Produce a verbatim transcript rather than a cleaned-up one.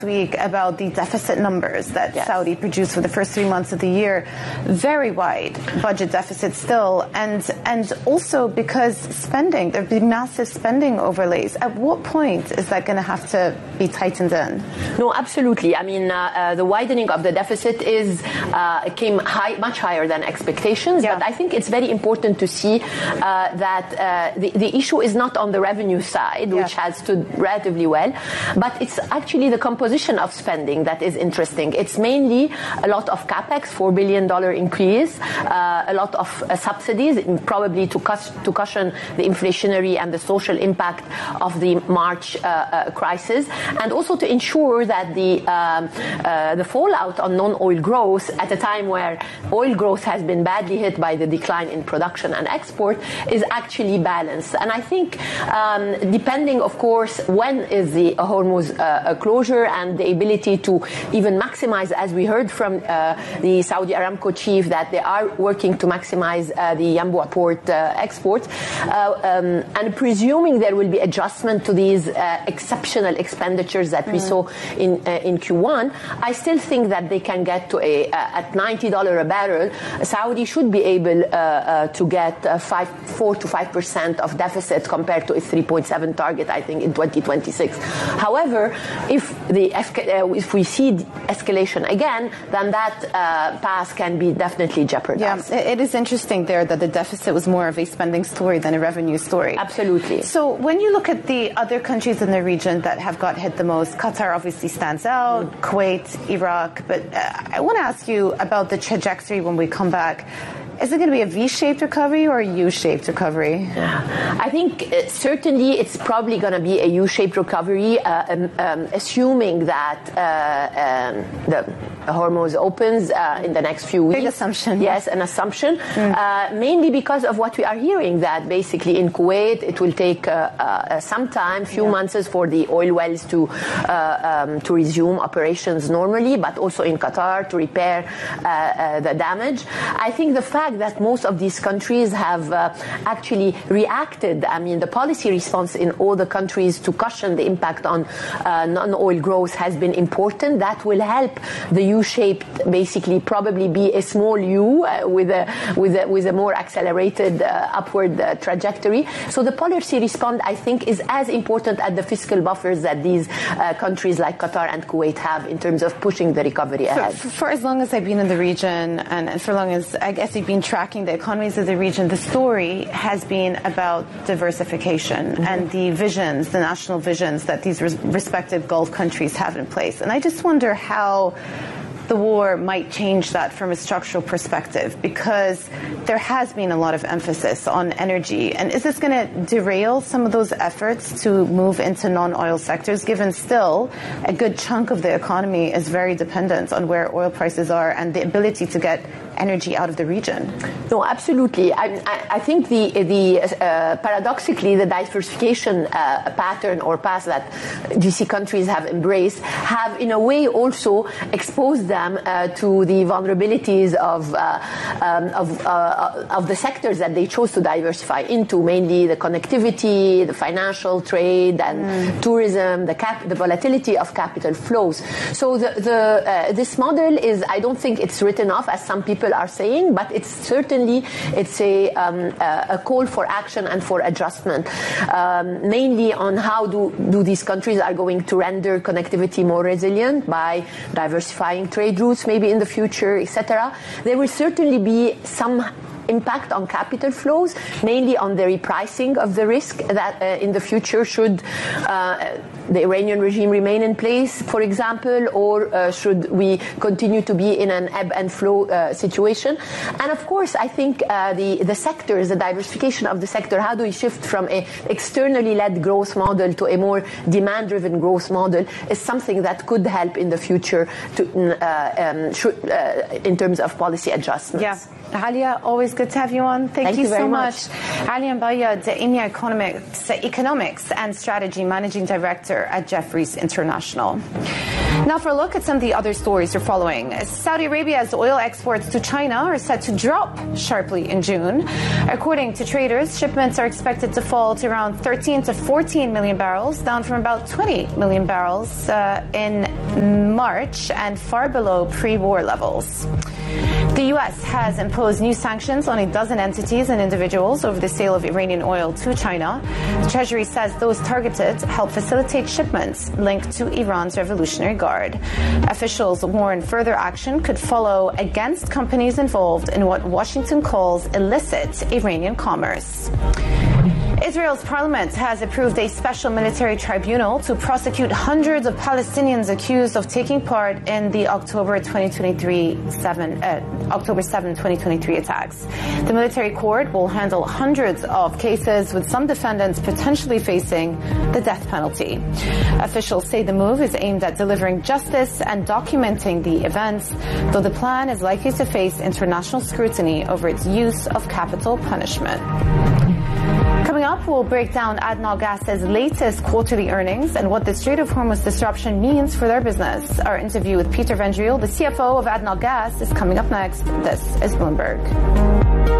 week about the deficit numbers that yes. Saudi produced for the first three months of the year. Very wide budget deficit still, and and also because spending, there have been massive spending overlays. At what point is that going to have to be tightened in? No, absolutely. I mean, uh, uh, the widening of the deficit is uh, came high, much higher than expectations. Yeah. But I think it's very important to see uh, that uh, the, the issue is not on the revenue side, yeah. which has stood relatively well, but it's actually the composition of spending that is interesting. It's mainly a lot of capex, four billion dollars increase, uh, a lot of uh, subsidies, probably to, cus- to cushion the inflationary and the social impact of the March uh, uh, crisis, and also to ensure that the um, uh, the fallout on non-oil growth at a time where oil growth has been badly hit by the decline in production and export is actually balanced. And I think um, depending, of course, when is the Hormuz uh, closure and the ability to even maximize, as we heard from uh, the Saudi Aramco chief, that they are working to maximize uh, the Yanbu port uh, exports, uh, um, and presuming there will be adjustment to these uh, exceptional expenditures that mm. we saw in uh, in Q one, I still think that they can get to a uh, at ninety dollars a barrel, Saudi should be able uh, uh, to get uh, five, four to five percent of deficit compared to a three point seven target, I think, in twenty twenty-six. However, if the uh, if we see escalation again, then that uh, path can be definitely jeopardized. Yeah, it is interesting there that the deficit was more of a spending story than a revenue story. Absolutely. So when you look at the other countries in the region that have got hit the most, Qatar obviously stands out, mm. Kuwait, Iraq, but uh, I want to ask you about the trajectory when we come back. Is it going to be a V-shaped recovery or a U-shaped recovery? Yeah. I think uh, certainly it's probably going to be a U-shaped recovery, uh, um, um, assuming that uh, um, the Hormuz opens uh, in the next few weeks. Big assumption. Yes, an assumption. Mm. Uh, mainly because of what we are hearing, that basically in Kuwait it will take uh, uh, some time, few yeah. months for the oil wells to uh, um, to resume operations normally, but also in Qatar to repair uh, uh, the damage. I think the fact that most of these countries have uh, actually reacted, I mean, the policy response in all the countries to cushion the impact on uh, non-oil growth has been important. That will help the U-shaped, basically, probably be a small U uh, with a with a with a more accelerated uh, upward uh, trajectory. So the policy response, I think, is as important as the fiscal buffers that these uh, countries like Qatar and Kuwait have in terms of pushing the recovery ahead. For, for as long as I've been in the region, and, and for as long as I guess I've been tracking the economies of the region, the story has been about diversification mm-hmm. and the visions, the national visions that these res- respective Gulf countries have in place. And I just wonder how the war might change that from a structural perspective, because there has been a lot of emphasis on energy. And is this going to derail some of those efforts to move into non-oil sectors, given still a good chunk of the economy is very dependent on where oil prices are and the ability to get energy out of the region? No, absolutely. I, I, I think the the uh, paradoxically the diversification uh, pattern or path that G C countries have embraced have in a way also exposed them uh, to the vulnerabilities of uh, um, of uh, of the sectors that they chose to diversify into, mainly the connectivity, the financial, trade, and mm. tourism, the cap, the volatility of capital flows. So the the uh, this model is, I don't think it's written off as some people are saying, but it's certainly it's a um, a call for action and for adjustment, um, mainly on how do do these countries are going to render connectivity more resilient by diversifying trade routes, maybe in the future, et cetera. There will certainly be some impact on capital flows, mainly on the repricing of the risk that uh, in the future should uh, the Iranian regime remain in place, for example, or uh, should we continue to be in an ebb and flow uh, situation. And of course, I think uh, the, the sectors, the diversification of the sector, how do we shift from an externally led growth model to a more demand-driven growth model is something that could help in the future to, uh, um, should, uh, in terms of policy adjustments. Yeah. Alia, always good to have you on. Thank, Thank you, you so much. much. Alia Mbayad, Enya Economics, Economics and Strategy Managing Director at Jefferies International. Now for a look at some of the other stories you're following. Saudi Arabia's oil exports to China are set to drop sharply in June. According to traders, shipments are expected to fall to around thirteen to fourteen million barrels, down from about twenty million barrels uh, in March and far below pre-war levels. The U S has imposed new sanctions on a dozen entities and individuals over the sale of Iranian oil to China. The Treasury says those targeted help facilitate shipments linked to Iran's Revolutionary Guard. Officials warn further action could follow against companies involved in what Washington calls illicit Iranian commerce. Israel's parliament has approved a special military tribunal to prosecute hundreds of Palestinians accused of taking part in the October twenty twenty-three seven, uh, October seventh, twenty twenty-three attacks. The military court will handle hundreds of cases, with some defendants potentially facing the death penalty. Officials say the move is aimed at delivering justice and documenting the events, though the plan is likely to face international scrutiny over its use of capital punishment. Coming up, we'll break down ADNOC Gas's latest quarterly earnings and what the Strait of Hormuz disruption means for their business. Our interview with Peter Vendriel, the C F O of ADNOC Gas, is coming up next. This is Bloomberg.